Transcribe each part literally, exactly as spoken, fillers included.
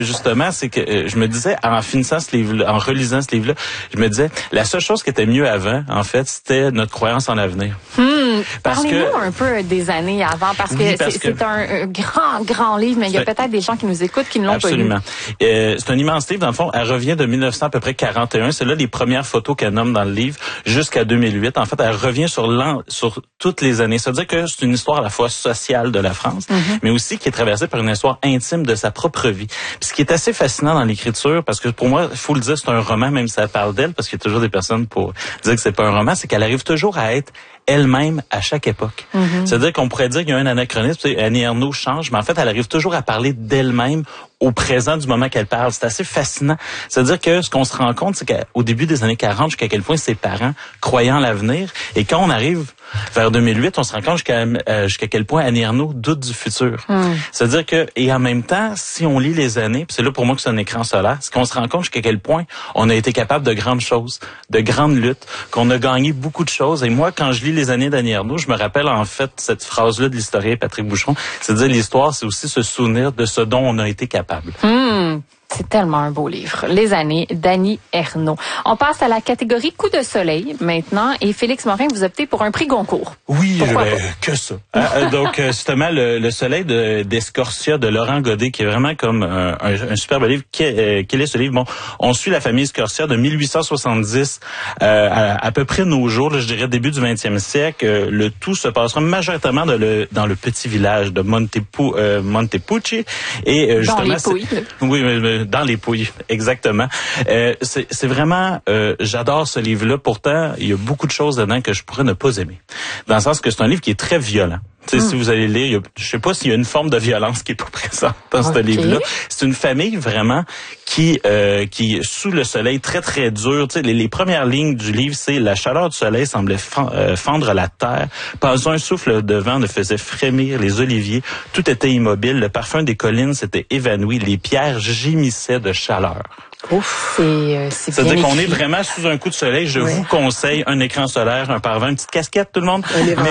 Justement, c'est que euh, je me disais, en finissant ce livre-là, en relisant ce livre-là, je me disais, la seule chose qui était mieux avant, en fait, c'était notre croyance en l'avenir. Hmm. Parce Parlez-nous que, un peu des années avant, parce oui, que parce c'est, que c'est un, un grand, grand livre, mais il y a peut-être des gens qui nous écoutent qui ne l'ont absolument. pas lu. Euh, c'est un immense livre, dans le fond. Elle revient de mille neuf cents à peu près quarante et un. C'est là les premières photos qu'elle nomme dans le livre, jusqu'à deux mille huit. En fait, elle revient sur l'an, sur toutes les années. Ça veut dire que c'est une histoire à la fois sociale de la France, mm-hmm. mais aussi qui est traversée par une histoire intime de sa propre vie. Puis ce qui est assez fascinant dans l'écriture, parce que pour moi, il faut le dire, c'est un roman, même si ça parle d'elle, parce qu'il y a toujours des personnes pour dire que c'est pas un roman, c'est qu'elle arrive toujours à être elle-même à chaque époque. Mm-hmm. C'est-à-dire qu'on pourrait dire qu'il y a un anachronisme, Annie Ernaux change, mais en fait, elle arrive toujours à parler d'elle-même au présent du moment qu'elle parle. C'est assez fascinant. C'est-à-dire que ce qu'on se rend compte, c'est qu'au début des années quarante, jusqu'à quel point ses parents croyaient en l'avenir, et quand on arrive vers deux mille huit, on se rend compte jusqu'à, euh, jusqu'à quel point Annie Ernaux doute du futur. Mm. C'est-à-dire que, et en même temps, si on lit les années, puis c'est là pour moi que c'est un écran solaire, c'est qu'on se rend compte jusqu'à quel point on a été capable de grandes choses, de grandes luttes, qu'on a gagné beaucoup de choses. Et moi, quand je lis les années d'Annie Ernaux, je me rappelle en fait cette phrase-là de l'historien Patrick Bouchon, c'est-à-dire l'histoire, c'est aussi se souvenir de ce dont on a été capable. Mmh. C'est tellement un beau livre. Les années d'Annie Ernaux. On passe à la catégorie coup de soleil maintenant. Et Félix Morin, vous optez pour un prix Goncourt. Oui, euh, que ça. Ah, donc, justement, le, le soleil de, d'Escorcia de Laurent Godet, qui est vraiment comme un, un, un superbe livre. Quel, euh, quel est ce livre? Bon, on suit la famille Escorcia de mille huit cent soixante-dix euh, à, à peu près nos jours, là, je dirais début du vingtième siècle. Euh, le tout se passera majoritairement de le, dans le petit village de Montepu, euh, Montepucci. Et, euh, dans justement, les Pouilles. Oui, mais dans les Pouilles, exactement. Euh, c'est, c'est vraiment, euh, j'adore ce livre-là. Pourtant, il y a beaucoup de choses dedans que je pourrais ne pas aimer. Dans le sens que c'est un livre qui est très violent. Tu sais, mm. si vous allez lire, il y a, je sais pas s'il y a une forme de violence qui est pas présente dans okay. ce livre-là. C'est une famille vraiment qui, euh, qui sous le soleil très très dur. Tu sais, les, les premières lignes du livre, c'est la chaleur du soleil semblait fendre la terre. Pas un souffle de vent ne faisait frémir les oliviers. Tout était immobile. Le parfum des collines s'était évanoui. Les pierres gémissaient de chaleur. Ouf, c'est, euh, c'est bien C'est-à-dire qu'on écrit. est vraiment sous un coup de soleil. Je oui. vous conseille un écran solaire, un paravent, une petite casquette, tout le monde. Un mais,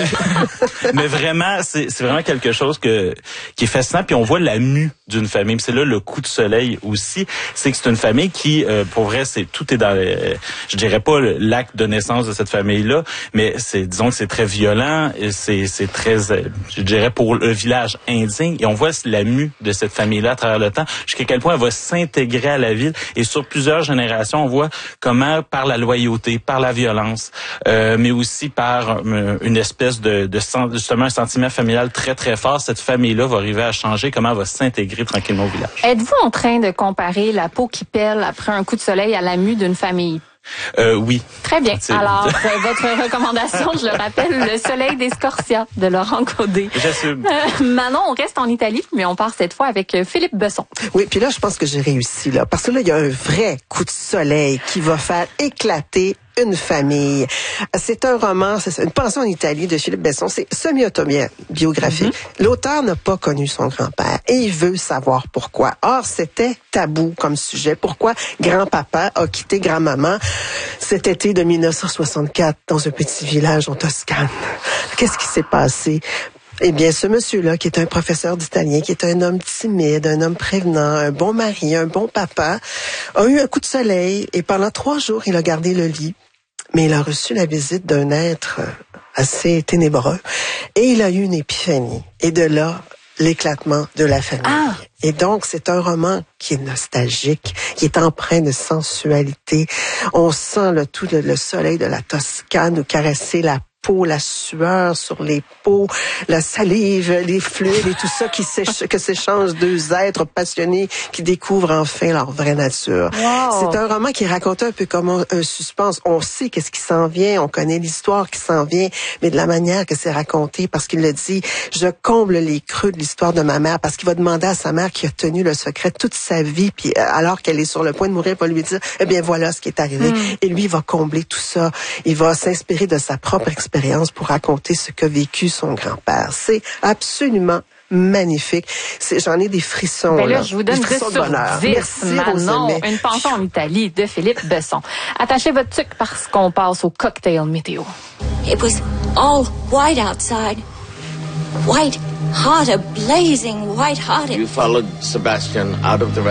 euh, mais vraiment, c'est, c'est vraiment quelque chose que qui est fascinant. Puis on voit la mue d'une famille. Puis c'est là le coup de soleil aussi. C'est que c'est une famille qui, euh, pour vrai, c'est tout est dans, euh, je dirais pas l'acte de naissance de cette famille-là, mais c'est, disons que c'est très violent. Et c'est, c'est très, euh, je dirais pour le village indigne. Et on voit la mue de cette famille-là à travers le temps, jusqu'à quel point elle va s'intégrer à la vie. Et sur plusieurs générations, on voit comment, par la loyauté, par la violence, euh, mais aussi par euh, une espèce de, de justement un sentiment familial très très fort, cette famille-là va arriver à changer, comment elle va s'intégrer tranquillement au village. Êtes-vous en train de comparer la peau qui pèle après un coup de soleil à la mue d'une famille? Euh, oui. Très bien. C'est... Alors, votre recommandation, je le rappelle, Le soleil d'Escorcia de Laurent Godet. J'assume. Euh, Manon, on reste en Italie, mais on part cette fois avec Philippe Besson. Oui, puis là, je pense que j'ai réussi, là. Parce que là, il y a un vrai coup de soleil qui va faire éclater une famille. C'est un roman, c'est une pensée en Italie de Philippe Besson. C'est semi-autobiographique. Mm-hmm. L'auteur n'a pas connu son grand-père et il veut savoir pourquoi. Or, c'était tabou comme sujet. Pourquoi grand-papa a quitté grand-maman cet été de mille neuf cent soixante-quatre dans un petit village en Toscane? Qu'est-ce qui s'est passé? Eh bien, ce monsieur-là, qui est un professeur d'italien, qui est un homme timide, un homme prévenant, un bon mari, un bon papa, a eu un coup de soleil et pendant trois jours, il a gardé le lit. Mais il a reçu la visite d'un être assez ténébreux et il a eu une épiphanie. Et de là, l'éclatement de la famille. Ah. Et donc, c'est un roman qui est nostalgique, qui est empreint de sensualité. On sent le, tout le, le soleil de la Toscane nous caresser la peau, la sueur sur les peaux, la salive, les fluides et tout ça qui s'éch- que s'échangent deux êtres passionnés qui découvrent enfin leur vraie nature. Wow. C'est un roman qui raconte un peu comme un, un suspense. On sait qu'est-ce qui s'en vient, on connaît l'histoire qui s'en vient, mais de la manière que c'est raconté, parce qu'il le dit, je comble les creux de l'histoire de ma mère, parce qu'il va demander à sa mère qui a tenu le secret toute sa vie, puis alors qu'elle est sur le point de mourir, il va lui dire, eh bien voilà ce qui est arrivé. Mm. Et lui, il va combler tout ça. Il va s'inspirer de sa propre expérience pour raconter ce qu'a vécu son grand-père. C'est absolument magnifique. C'est, j'en ai des frissons. Ben là, là, je vous donne des frissons dix de bonheur. dix, Merci, Manon, Rosemée. Une pensée en Italie de Philippe Besson. Attachez votre tuque parce qu'on passe au cocktail météo. It was all white outside. White hot, a blazing white hot. You followed Sebastian out of the